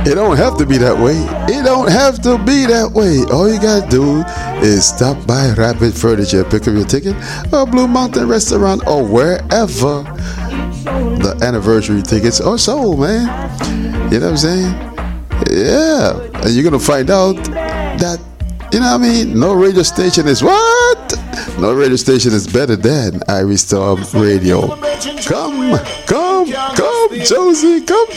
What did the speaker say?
It don't have to be that way. It don't have to be that way. All you gotta do is stop by Rapid Furniture, pick up your ticket, or Blue Mountain Restaurant, or wherever the anniversary tickets are sold, man. You know what I'm saying? Yeah. And you're gonna find out that, you know what I mean? No radio station is what? No radio station is better than Irie Storm Radio. Come, Josie, come,